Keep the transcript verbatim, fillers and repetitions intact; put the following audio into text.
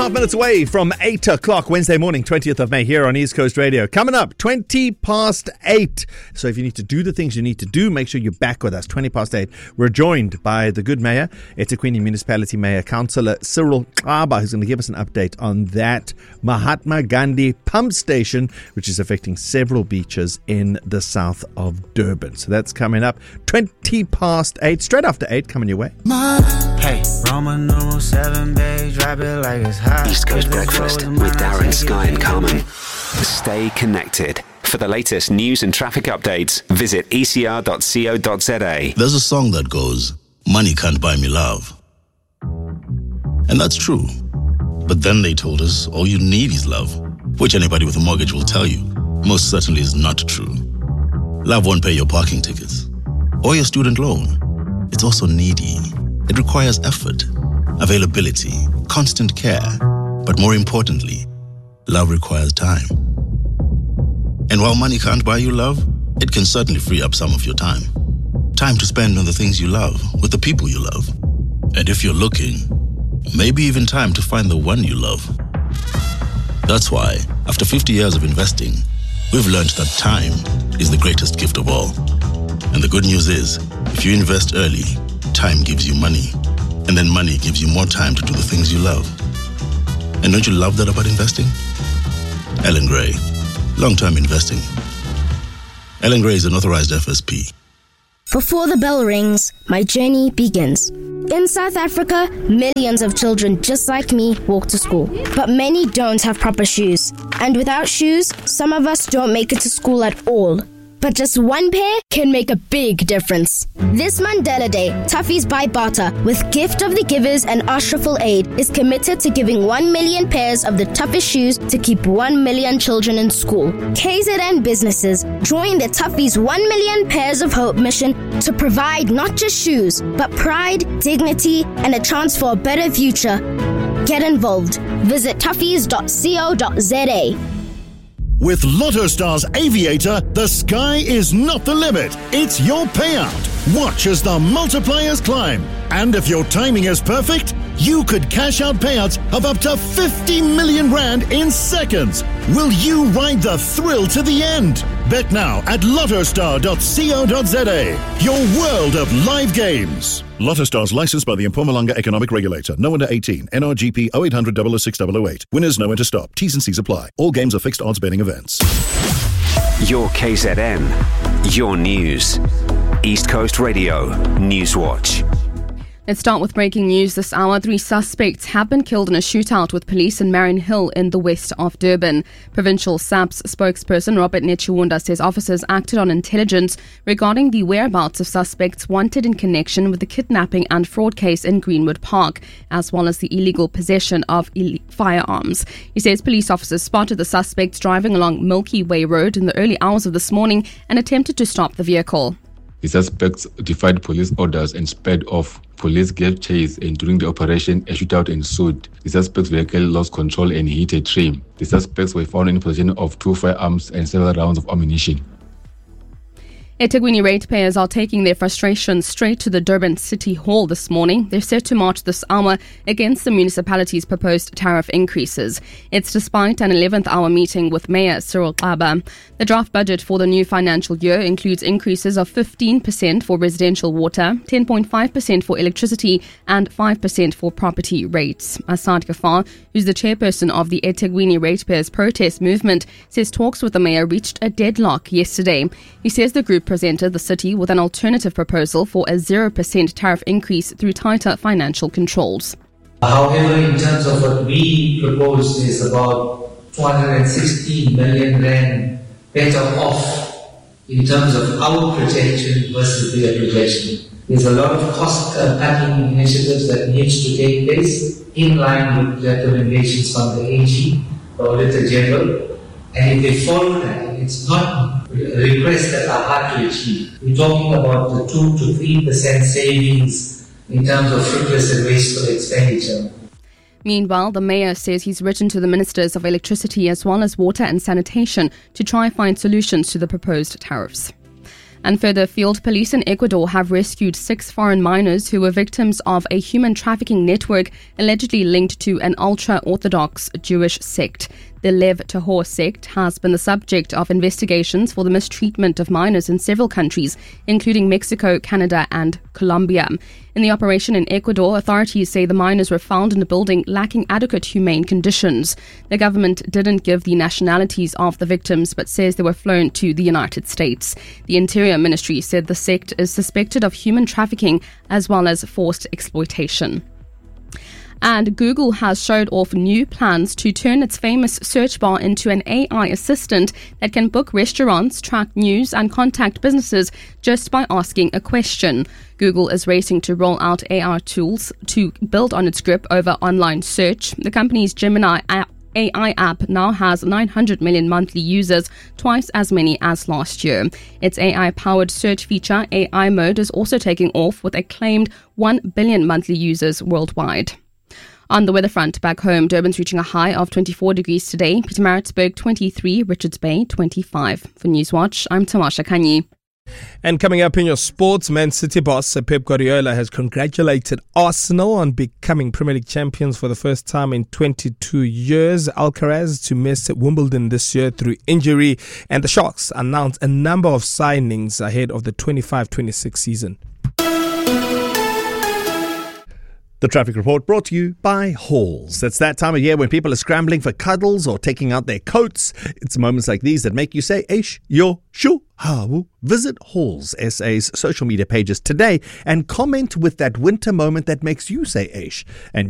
Five minutes away from eight o'clock Wednesday morning, twentieth of May here on East Coast Radio. Coming up, twenty past eight. So if you need to do the things you need to do, make sure you're back with us. twenty past eight. We're joined by the good mayor, eThekwini Municipality Mayor, Councillor Cyril Xaba, who's going to give us an update on that Mahatma Gandhi pump station, which is affecting several beaches in the south of Durban. So that's coming up, twenty past eight. Straight after eight, coming your way. Hey, Roman numeral seven, babe, drop it like it's hot. East Coast Breakfast with Darren, Sky and Carmen. Stay connected. For the latest news and traffic updates, visit e c r dot co dot z a. There's a song that goes, "Money can't buy me love." And that's true. But then they told us all you need is love, which anybody with a mortgage will tell you most certainly is not true. Love won't pay your parking tickets or your student loan. It's also needy. It requires effort, availability, constant care, but more importantly, love requires time. And while money can't buy you love, it can certainly free up some of your time. Time to spend on the things you love, with the people you love. And if you're looking, maybe even time to find the one you love. That's why, after fifty years of investing, we've learned that time is the greatest gift of all. And the good news is, if you invest early, time gives you money. And then money gives you more time to do the things you love. And don't you love that about investing? Ellen Gray, long-term investing. Ellen Gray is an authorized F S P. Before the bell rings, my journey begins. In South Africa, millions of children just like me walk to school. But many don't have proper shoes. And without shoes, some of us don't make it to school at all. But just one pair can make a big difference. This Mandela Day, Toughies by Bata, with Gift of the Givers and Ashraful Aid, is committed to giving one million pairs of the toughest shoes to keep one million children in school. K Z N businesses join the Toughies one million Pairs of Hope mission to provide not just shoes, but pride, dignity, and a chance for a better future. Get involved. Visit toughies dot co dot z a. With Lotto Stars Aviator, the sky is not the limit. It's your payout. Watch as the multipliers climb. And if your timing is perfect, you could cash out payouts of up to fifty million rand in seconds. Will you ride the thrill to the end? Bet now at lotto star dot co dot z a. Your world of live games. Lotto Stars licensed by the Mpumalanga Economic Regulator. No under eighteen. N R G P oh eight hundred double oh six double oh eight. Winners know when to stop. T's and C's apply. All games are fixed odds betting events. Your K Z N. Your news. East Coast Radio. Newswatch. Let's start with breaking news this hour. Three suspects have been killed in a shootout with police in Marion Hill in the west of Durban. Provincial S A P's spokesperson Robert Nechiwunda says officers acted on intelligence regarding the whereabouts of suspects wanted in connection with the kidnapping and fraud case in Greenwood Park, as well as the illegal possession of Ill- firearms. He says police officers spotted the suspects driving along Milky Way Road in the early hours of this morning and attempted to stop the vehicle. The suspects defied police orders and sped off. Police gave chase, and during the operation, a shootout ensued. The suspect's vehicle lost control and hit a tree. The suspects were found in possession of two firearms and several rounds of ammunition. eThekwini ratepayers are taking their frustrations straight to the Durban City Hall this morning. They're set to march this hour against the municipality's proposed tariff increases. It's despite an eleventh hour meeting with Mayor Cyril Xaba. The draft budget for the new financial year includes increases of fifteen percent for residential water, ten point five percent for electricity, and five percent for property rates. Asad Gafar, who's the chairperson of the eThekwini ratepayers protest movement, says talks with the mayor reached a deadlock yesterday. He says the group presented the city with an alternative proposal for a zero percent tariff increase through tighter financial controls. However, in terms of what we proposed is about two hundred sixteen million rand better off in terms of our projection versus their projection. There's a lot of cost-cutting initiatives that needs to take place in line with recommendations from the A G, the Auditor General, and if they follow that, it's not requests that are hard to achieve. We're talking about the two to three percent savings in terms of frivolous and wasteful expenditure. Meanwhile, the mayor says he's written to the ministers of electricity as well as water and sanitation to try and find solutions to the proposed tariffs. And further afield, police in Ecuador have rescued six foreign minors who were victims of a human trafficking network allegedly linked to an ultra-Orthodox Jewish sect. The Lev Tahor sect has been the subject of investigations for the mistreatment of minors in several countries, including Mexico, Canada and Colombia. In the operation in Ecuador, authorities say the minors were found in a building lacking adequate humane conditions. The government didn't give the nationalities of the victims, but says they were flown to the United States. The Interior Ministry said the sect is suspected of human trafficking as well as forced exploitation. And Google has showed off new plans to turn its famous search bar into an A I assistant that can book restaurants, track news and contact businesses just by asking a question. Google is racing to roll out A I tools to build on its grip over online search. The company's Gemini app A I app now has nine hundred million monthly users, twice as many as last year. Its A I-powered search feature, A I Mode, is also taking off with a claimed one billion monthly users worldwide. On the weather front, back home, Durban's reaching a high of twenty-four degrees today, Pietermaritzburg twenty-three, Richards Bay twenty-five. For Newswatch, I'm Tamasha Kanyi. And coming up in your sports, Man City boss Pep Guardiola has congratulated Arsenal on becoming Premier League champions for the first time in twenty-two years. Alcaraz to miss Wimbledon this year through injury, and the Sharks announced a number of signings ahead of the twenty-five twenty-six season. The traffic report brought to you by Halls. It's that time of year when people are scrambling for cuddles or taking out their coats. It's moments like these that make you say, Eish, yo, shu, how. Visit Halls S A's social media pages today and comment with that winter moment that makes you say Eish. And